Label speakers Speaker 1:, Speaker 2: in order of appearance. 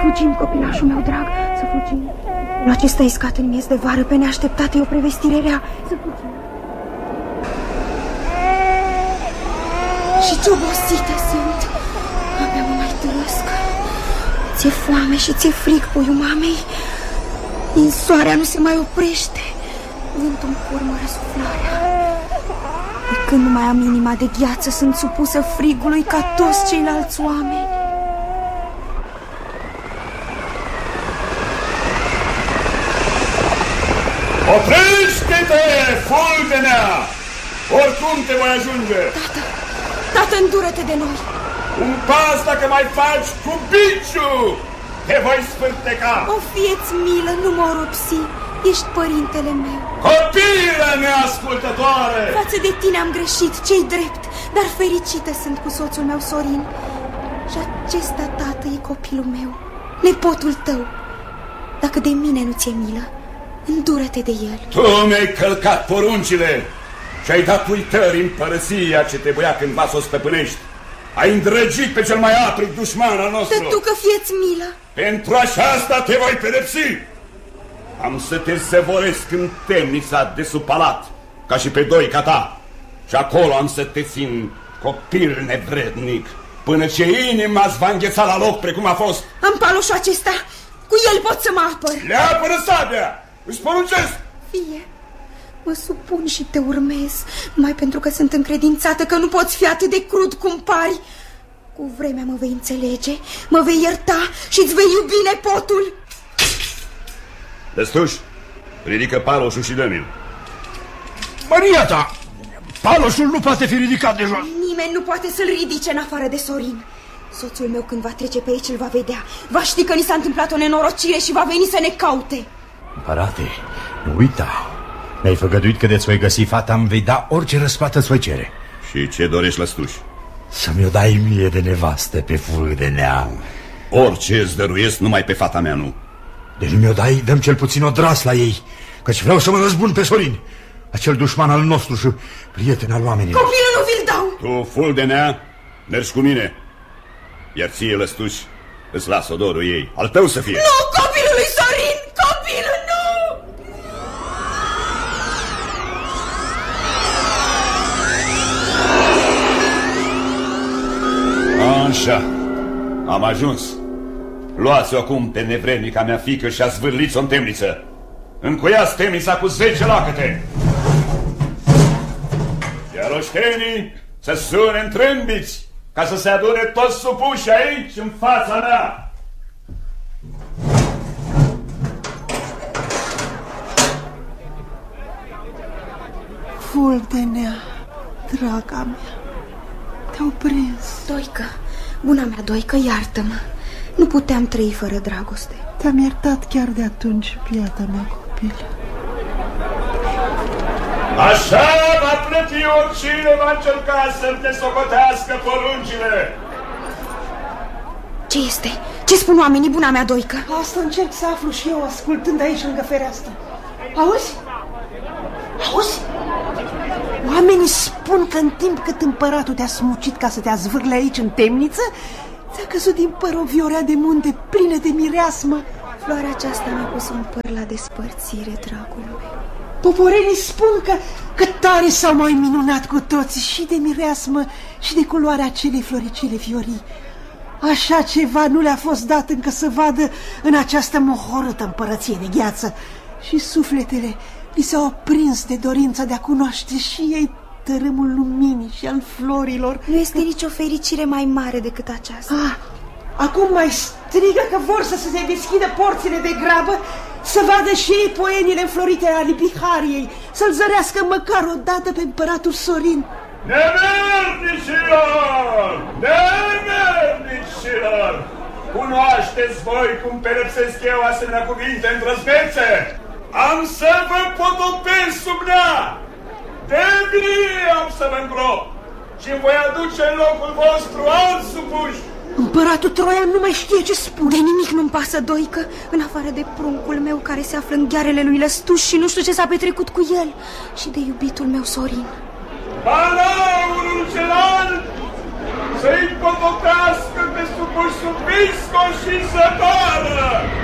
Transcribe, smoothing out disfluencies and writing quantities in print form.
Speaker 1: fugim, copilașul meu drag, să fugim. La acesta iscat în miez de vară, pe neașteptate, e o prevestire rea. Să fugim. Și ce obosită sunt. Abia mă mai târăsc. Ți-e foame și ți-e frig, puiul mamei. Ninsoarea nu se mai oprește. Vântul îmi curmă răsuflarea. De când nu mai am inima de gheață, sunt supusă frigului ca toți ceilalți oameni.
Speaker 2: Oprește-te, fulgenea! Oricum te voi ajunge!
Speaker 1: Tată, îndură-te de noi!
Speaker 2: Un pas dacă mai faci cu biciu, te voi sfârteca!
Speaker 1: O, fie-ți milă, nu mă oropsi, ești părintele meu.
Speaker 2: Copilă neascultătoare!
Speaker 1: Față de tine am greșit, ce-i drept, dar fericită sunt cu soțul meu, Sorin. Și acesta, tată, e copilul meu, nepotul tău. Dacă de mine nu ți-e milă, îndură-te de el.
Speaker 2: Tu mi-ai călcat poruncile și ai dat uitării împărăția ce trebuia cândva să o stăpânești. Ai îndrăgit pe cel mai aprig dușman al nostru.
Speaker 1: Tătucă, fie-ți milă.
Speaker 2: Pentru aceasta te voi pedepsi. Am să te zăvoresc în temnița de sub palat, ca și pe doi ca ta. Și acolo am să te țin, copil nevrednic, până ce inima-ți va îngheța la loc precum a fost.
Speaker 1: Am paloșul acesta, cu el pot să mă apăr.
Speaker 2: Leapă-ră sabia, îți poruncesc.
Speaker 1: Fie, mă supun și te urmez, numai pentru că sunt încredințată că nu poți fi atât de crud cum pari. Cu vremea mă vei înțelege, mă vei ierta și îți vei iubi nepotul.
Speaker 2: Dăstuș, ridică paloșul și dă-mi-l.
Speaker 3: Maria ta, paloșul nu poate fi ridicat de jos.
Speaker 1: Nimeni nu poate să-l ridice în afară de Sorin. Soțul meu când va trece pe aici îl va vedea. Va ști că ni s-a întâmplat o nenorocire și va veni să ne caute.
Speaker 3: Împărate, nu uita. Mi-ai făgăduit că de-ți voi găsi fata, îmi vei da orice răsplată îți voi cere.
Speaker 2: Și ce dorești, Lăstuș?
Speaker 3: Să mi-o dai mie de nevastă pe Fulgenea.
Speaker 2: Orice îți dăruiesc, numai pe fata mea nu.
Speaker 3: Deci mi-o dai, dăm cel puțin o dras la ei, căci vreau să mă răzbun pe Sorin, acel dușman al nostru și prieten al oamenilor.
Speaker 1: Copilul nu vi-l dau.
Speaker 2: Tu, Fulgenea, mergi cu mine. Iar ție, Lăstuș, îți las odorul ei. Al tău să fie.
Speaker 1: Nu, copilul lui Sorin! Copilul, nu!
Speaker 2: Așa, am ajuns. Luați-o acum pe nevrednica mea fiică și a zvârliți-o în temniță. Încuiați temnița cu 10 lacăte. Iar oștenii să sune în trâmbiți, ca să se adune toți supuși aici, în fața mea.
Speaker 4: Fulgenea, draga mea, te-au prins.
Speaker 1: Doică, buna mea Doică, iartă-mă. Nu puteam trăi fără dragoste.
Speaker 4: Te-am iertat chiar de atunci, biata mea copil.
Speaker 2: Așa va plăti oricine va încerca să-mi desocotească poruncile.
Speaker 1: Ce este? Ce spun oamenii, buna mea Doică?
Speaker 4: Asta încerc să aflu și eu, ascultând aici lângă fereastră. Auzi? Auzi? Oamenii spun că în timp cât împăratul te-a smucit ca să te azvârle aici în temniță, ți-a căzut din păr o viorea de munte plină de mireasmă.
Speaker 1: Floarea aceasta mi-a pus un păr la despărțire, dragul meu.
Speaker 4: Poporenii spun că tare s-au mai minunat cu toții, și de mireasmă și de culoarea acelei floricele fiorii. Așa ceva nu le-a fost dat încă să vadă în această mohorâtă împărăție de gheață. Și sufletele li s-au aprins de dorința de a cunoaște și ei tărâmul luminii și al florilor.
Speaker 1: Nu este nicio fericire mai mare decât aceasta.
Speaker 4: Acum mai strigă că vor să se deschidă porțile de grabă, să vadă și ei poenile înflorite ale Bihariei, să-l zărească măcar o dată pe împăratul Sorin.
Speaker 2: Nemernicilor! Nemernicilor! Cunoașteți voi cum pedepsesc eu asemenea cuvinte îndrăznețe? Am să vă potopesc sub nea! De vie am să vă îngrop și voi aduce în locul vostru alți supuși.
Speaker 4: Împăratul Troian nu mai știe ce spune.
Speaker 1: De nimic nu-mi pasă, Doică, în afară de pruncul meu care se află în ghearele lui Lăstuș și nu știu ce s-a petrecut cu el, și de iubitul meu Sorin.
Speaker 2: Balaurul celălalt să-i potopească pe supuși sub Risco și zăbară!